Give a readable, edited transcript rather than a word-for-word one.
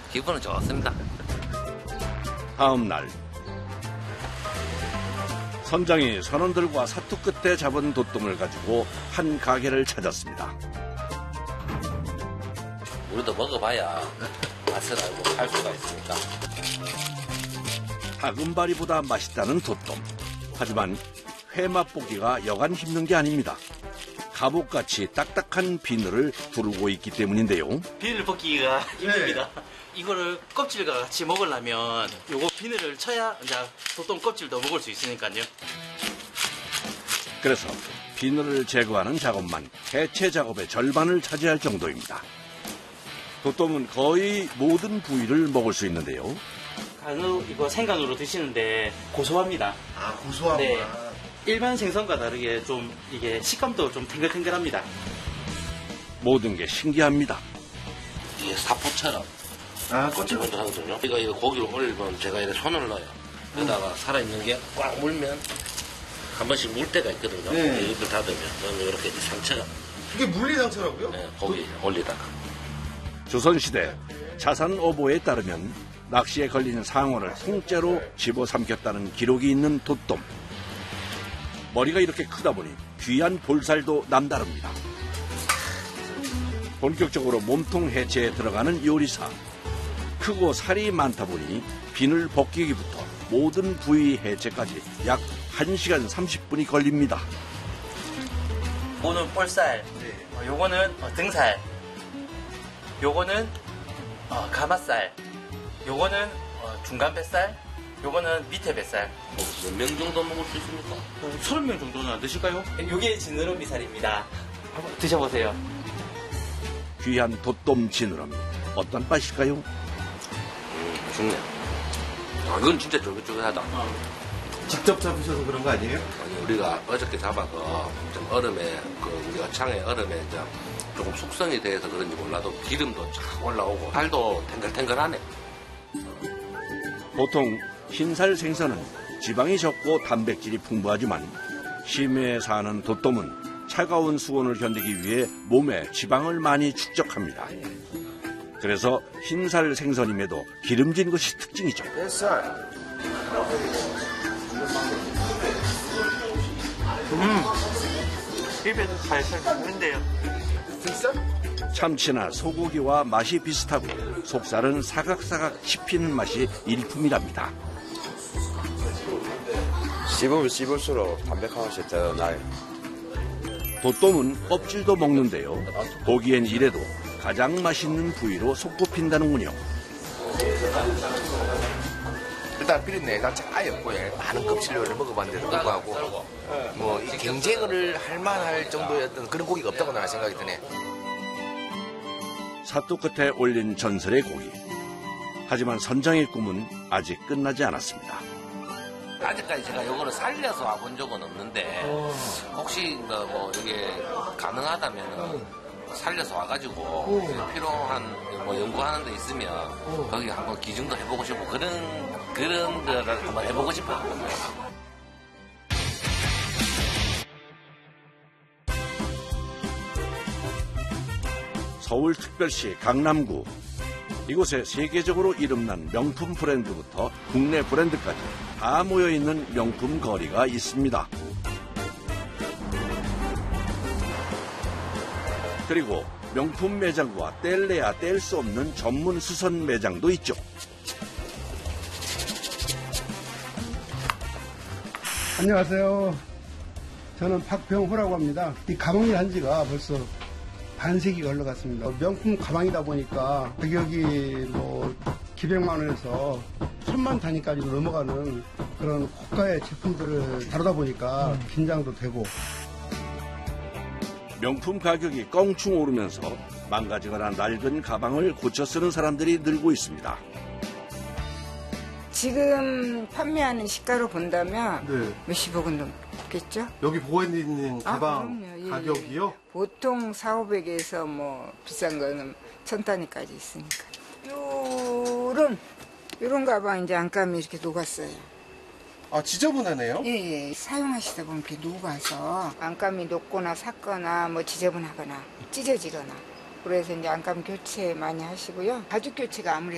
기분은 좋습니다. 다음 날 선장이 선원들과 사투 끝에 잡은 돛돔을 가지고 한 가게를 찾았습니다. 우리도 먹어봐야 맛을 알고 살 수가 있으니까. 다금바리보다 맛있다는 돛돔. 하지만 회 맛보기가 여간 힘든 게 아닙니다. 갑옷같이 딱딱한 비늘을 두르고 있기 때문인데요. 비늘 벗기가 힘듭니다. 이거를 껍질과 같이 먹으려면 요거 비늘을 쳐야 이제 돛돔 껍질도 먹을 수 있으니까요. 그래서 비늘을 제거하는 작업만 해체 작업의 절반을 차지할 정도입니다. 돛돔은 거의 모든 부위를 먹을 수 있는데요. 간으로 이거 생간으로 드시는데 고소합니다. 아, 고소하구나. 네. 일반 생선과 다르게 좀 이게 식감도 좀 탱글탱글합니다. 모든 게 신기합니다. 이게 사포처럼 껍질먼저 하거든요. 이거 고기를 올리면 제가 이렇게 손을 넣어요. 그러다가 살아있는 게 꽉 물면 한 번씩 물 때가 있거든요. 네. 입을 닫으면 그러면 이렇게 상처가. 그게 물리상처라고요? 네, 고기 올리다가. 조선시대 자산 어보에 따르면 낚시에 걸린 상어를 통째로 집어삼켰다는 기록이 있는 돛돔. 머리가 이렇게 크다 보니 귀한 볼살도 남다릅니다. 본격적으로 몸통 해체에 들어가는 요리사. 크고 살이 많다 보니 비늘 벗기기부터 모든 부위 해체까지 약 1시간 30분이 걸립니다. 요거는 볼살, 요거는 등살, 요거는 가마살, 요거는 중간 뱃살, 요거는 밑에 뱃살. 몇 명 정도 먹을 수 있습니까? 30명 정도는 안 드실까요? 요게 지느러미 살입니다. 한번 드셔보세요. 귀한 돛돔 지느러미 어떤 맛일까요? 좋네. 아, 이건 진짜 쫄깃쫄깃하다. 직접 잡으셔서 그런 거 아니에요? 아니, 우리가 어저께 잡아서 좀 얼음에, 우리 어창의 얼음에 조금 숙성이 돼서 그런지 몰라도 기름도 쫙 올라오고 살도 탱글탱글하네. 보통 흰살 생선은 지방이 적고 단백질이 풍부하지만 심해에 사는 돛돔은 차가운 수온을 견디기 위해 몸에 지방을 많이 축적합니다. 그래서 흰살 생선임에도 기름진 것이 특징이죠. 뱃살. 입에 살살 녹는데요. 뱃살? 참치나 소고기와 맛이 비슷하고 속살은 사각사각 씹히는 맛이 일품이랍니다. 씹으면 씹을수록 담백한 맛이 더 나요. 돛돔은 껍질도 먹는데요. 보기엔 이래도 가장 맛있는 부위로 손꼽힌다는군요. 일단 비린내 자체가 아예 없고 많은 껍질류를 먹어봤는데도 불구하고 뭐 경쟁을 할 만할 정도의 어떤 그런 고기가 없다고 나는 생각이 드네. 사또 끝에 올린 전설의 고기. 하지만 선장의 꿈은 아직 끝나지 않았습니다. 아직까지 제가 이거를 살려서 와본 적은 없는데 혹시 뭐 이게 가능하다면 살려서 와가지고 필요한 뭐 연구하는 데 있으면 거기 한번 기증도 해보고 싶고 그런 거를 한번 해보고 싶어요. 서울특별시 강남구. 이곳에 세계적으로 이름난 명품 브랜드부터 국내 브랜드까지 다 모여있는 명품 거리가 있습니다. 그리고 명품 매장과 뗄래야 뗄 수 없는 전문 수선 매장도 있죠. 안녕하세요. 저는 박병호라고 합니다. 이 가방일 한 지가 벌써 반세기가 흘러갔습니다. 명품 가방이다 보니까 가격이 뭐 기백만 원에서 1000만 단위까지 넘어가는 그런 고가의 제품들을 다루다 보니까 긴장도 되고. 명품 가격이 껑충 오르면서 망가지거나 낡은 가방을 고쳐 쓰는 사람들이 늘고 있습니다. 지금 판매하는 시가로 본다면 네. 몇십억은 넘겠죠? 여기 보고 있는 가방 그럼요. 예, 가격이요? 예. 보통 4,500에서 뭐 비싼 거는 1000단위까지 있으니까. 요런 가방 이제 안감이 이렇게 녹았어요. 아, 지저분하네요? 예, 예. 사용하시다 보면 이렇게 녹아서 안감이 녹거나 삭거나 뭐 지저분하거나 찢어지거나 그래서 이제 안감 교체 많이 하시고요. 가죽 교체가 아무래도